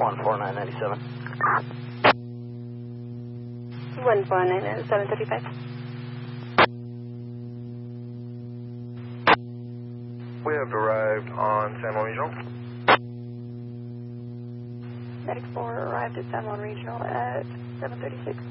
14997. 1499735. We have arrived on San Juan Regional. Medic 4 arrived at San Juan Regional at 7:36.